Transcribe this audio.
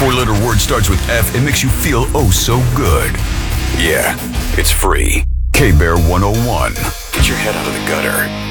four-letter word starts with F and makes you feel oh so good. Yeah, it's free. K-Bear 101. Get your head out of the gutter.